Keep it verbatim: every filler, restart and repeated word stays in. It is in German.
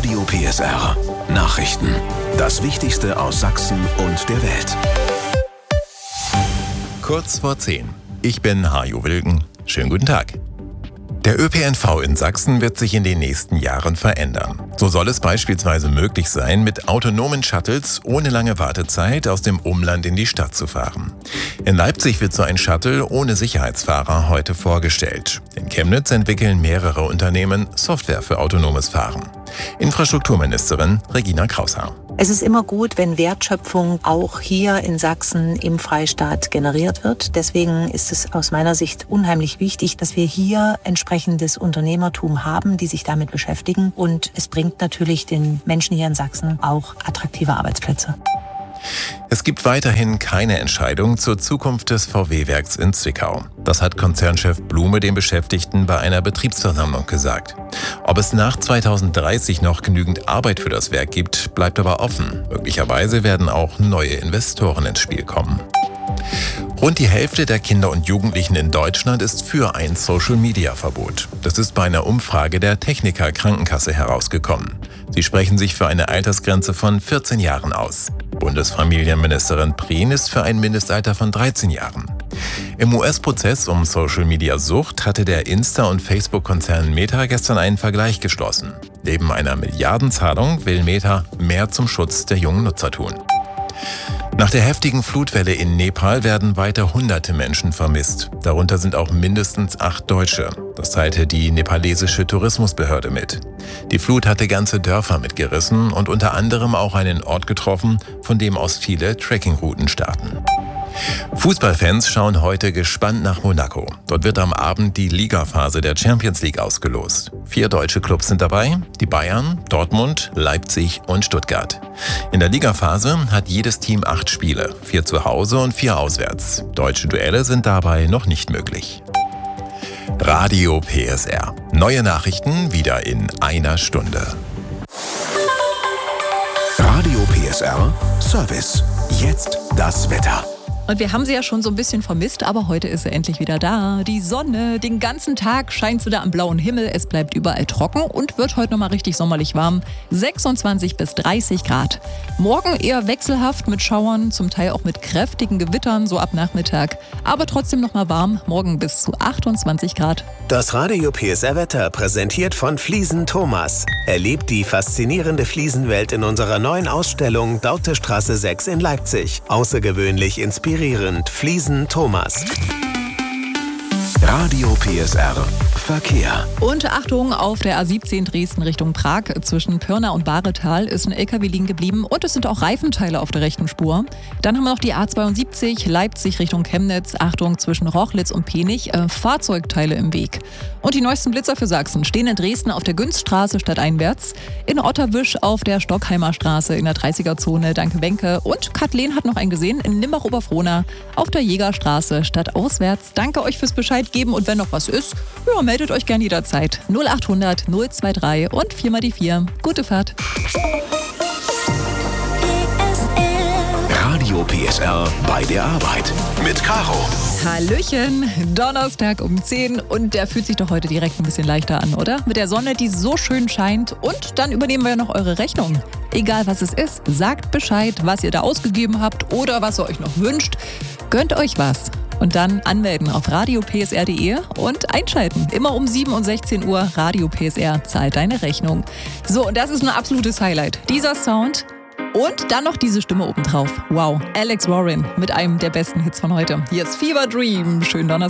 Radio P S R. Nachrichten. Das Wichtigste aus Sachsen und der Welt. Kurz vor zehn. Ich bin Hajo Wilken. Schönen guten Tag. Der Ö P N V in Sachsen wird sich in den nächsten Jahren verändern. So soll es beispielsweise möglich sein, mit autonomen Shuttles ohne lange Wartezeit aus dem Umland in die Stadt zu fahren. In Leipzig wird so ein Shuttle ohne Sicherheitsfahrer heute vorgestellt. In Chemnitz entwickeln mehrere Unternehmen Software für autonomes Fahren. Infrastrukturministerin Regina Kraushaar. Es ist immer gut, wenn Wertschöpfung auch hier in Sachsen im Freistaat generiert wird. Deswegen ist es aus meiner Sicht unheimlich wichtig, dass wir hier entsprechendes Unternehmertum haben, die sich damit beschäftigen. Und es bringt natürlich den Menschen hier in Sachsen auch attraktive Arbeitsplätze. Es gibt weiterhin keine Entscheidung zur Zukunft des V W-Werks in Zwickau. Das hat Konzernchef Blume den Beschäftigten bei einer Betriebsversammlung gesagt. Ob es nach zweitausenddreißig noch genügend Arbeit für das Werk gibt, bleibt aber offen. Möglicherweise werden auch neue Investoren ins Spiel kommen. Rund die Hälfte der Kinder und Jugendlichen in Deutschland ist für ein Social-Media-Verbot. Das ist bei einer Umfrage der Techniker Krankenkasse herausgekommen. Sie sprechen sich für eine Altersgrenze von vierzehn Jahren aus. Bundesfamilienministerin Prien ist für ein Mindestalter von dreizehn Jahren. Im U S-Prozess um Social-Media-Sucht hatte der Insta- und Facebook-Konzern Meta gestern einen Vergleich geschlossen. Neben einer Milliardenzahlung will Meta mehr zum Schutz der jungen Nutzer tun. Nach der heftigen Flutwelle in Nepal werden weiter hunderte Menschen vermisst. Darunter sind auch mindestens acht Deutsche. Das teilte die nepalesische Tourismusbehörde mit. Die Flut hatte ganze Dörfer mitgerissen und unter anderem auch einen Ort getroffen, von dem aus viele Trekkingrouten starten. Fußballfans schauen heute gespannt nach Monaco. Dort wird am Abend die Ligaphase der Champions League ausgelost. Vier deutsche Clubs sind dabei: die Bayern, Dortmund, Leipzig und Stuttgart. In der Ligaphase hat jedes Team acht Spiele, vier zu Hause und vier auswärts. Deutsche Duelle sind dabei noch nicht möglich. Radio P S R. Neue Nachrichten wieder in einer Stunde. Radio P S R Service. Jetzt das Wetter. Und wir haben sie ja schon so ein bisschen vermisst, aber heute ist sie endlich wieder da. Die Sonne, den ganzen Tag scheint sie da am blauen Himmel. Es bleibt überall trocken und wird heute nochmal richtig sommerlich warm. sechsundzwanzig bis dreißig Grad. Morgen eher wechselhaft mit Schauern, zum Teil auch mit kräftigen Gewittern, so ab Nachmittag. Aber trotzdem nochmal warm, morgen bis zu achtundzwanzig Grad. Das Radio P S R Wetter präsentiert von Fliesen Thomas. Erlebt die faszinierende Fliesenwelt in unserer neuen Ausstellung Dautestraße sechs in Leipzig. Außergewöhnlich inspirierend. Fliesen Thomas. Radio P S R Verkehr. Und Achtung, auf der A siebzehn Dresden Richtung Prag zwischen Pirna und Bahretal ist ein L K W liegen geblieben und es sind auch Reifenteile auf der rechten Spur. Dann haben wir noch die A zweiundsiebzig Leipzig Richtung Chemnitz. Achtung, zwischen Rochlitz und Penich, äh, Fahrzeugteile im Weg. Und die neuesten Blitzer für Sachsen stehen in Dresden auf der Günststraße stadteinwärts, in Otterwisch auf der Stockheimer Straße in der dreißiger-Zone dank Wenke und Kathleen hat noch einen gesehen in Limbach-Oberfrohna auf der Jägerstraße stadtauswärts. Danke euch fürs Bescheid geben und wenn noch was ist, ja, meldet euch gern jederzeit. null achthundert null zweiundzwanzig und vier mal die vier. Gute Fahrt. Radio P S R bei der Arbeit mit Caro. Hallöchen, Donnerstag um zehn und der fühlt sich doch heute direkt ein bisschen leichter an, oder? Mit der Sonne, die so schön scheint und dann übernehmen wir ja noch eure Rechnung. Egal was es ist, sagt Bescheid, was ihr da ausgegeben habt oder was ihr euch noch wünscht. Gönnt euch was. Und dann anmelden auf radio p s r punkt d e und einschalten. Immer um sieben und sechzehn Uhr, Radio P S R zahlt deine Rechnung. So, und das ist ein absolutes Highlight. Dieser Sound und dann noch diese Stimme obendrauf. Wow, Alex Warren mit einem der besten Hits von heute. Hier ist Fever Dream. Schönen Donnerstag.